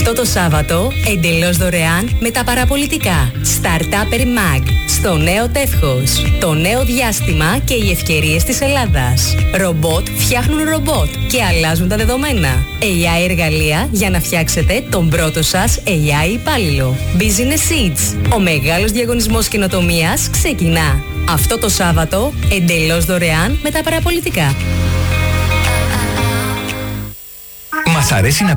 Αυτό το Σάββατο, εντελώς δωρεάν με τα παραπολιτικά. Startup Mag, στο νέο τεύχος. Το νέο διάστημα και οι ευκαιρίες της Ελλάδας. Ρομπότ φτιάχνουν ρομπότ και αλλάζουν τα δεδομένα. AI εργαλεία για να φτιάξετε τον πρώτο σας AI υπάλληλο. Business Seeds. Ο μεγάλος διαγωνισμός καινοτομίας ξεκινά. Αυτό το Σάββατο, εντελώς δωρεάν με τα παραπολιτικά. Μας αρέσει να